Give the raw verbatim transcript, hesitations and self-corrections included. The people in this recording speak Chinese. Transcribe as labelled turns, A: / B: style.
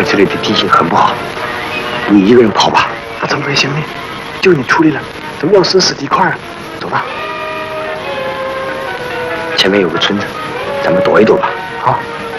A: 这里的地形很不好，你一个人跑吧。
B: 那怎么会行呢？就你处理了，都要死死地一块儿啊！走吧。
A: 前面有个村子，咱们躲一躲吧。
B: 好。